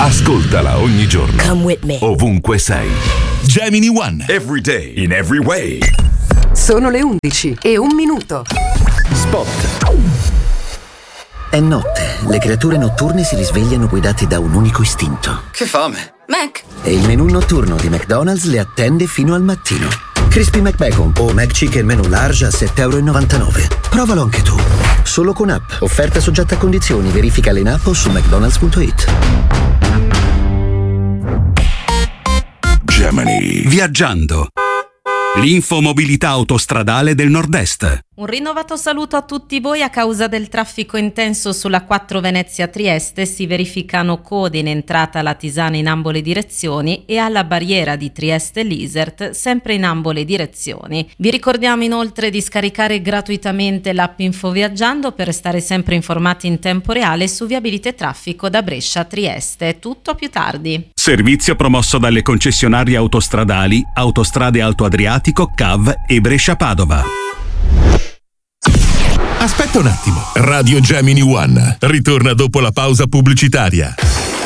Ascoltala ogni giorno. Come with me. Ovunque sei. Gemini One. Every day. In every way. Sono le 11:01. Spot. È notte. Le creature notturne si risvegliano guidate da un unico istinto. Che fame. Mac. E il menù notturno di McDonald's le attende fino al mattino. Crispy McBacon o McChicken menù large a €7,99. Provalo anche tu. Solo con app. Offerta soggetta a condizioni. Verificale in app o su mcdonalds.it. Gemini. Viaggiando. L'infomobilità autostradale del Nord-Est. Un rinnovato saluto a tutti voi. A causa del traffico intenso sulla 4 Venezia-Trieste si verificano code in entrata alla Tisana in ambo le direzioni e alla barriera di Trieste-Lisert sempre in ambo le direzioni. Vi ricordiamo inoltre di scaricare gratuitamente l'app Infoviaggiando per restare sempre informati in tempo reale su viabilità e traffico da Brescia a Trieste. Tutto più tardi. Servizio promosso dalle concessionarie autostradali Autostrade Alto Adriatico, CAV e Brescia-Padova. Aspetta un attimo. Radio Gemini One ritorna dopo la pausa pubblicitaria.